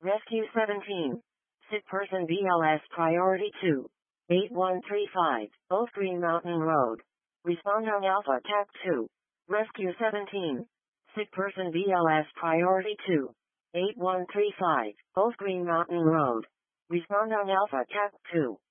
Rescue 17. Sick person BLS priority 2. 8135, Old Green Mountain Road. Respond on Alpha TAC 2. Rescue 17. Sick person BLS priority 2. 8135, Old Green Mountain Road. Respond on Alpha TAC 2.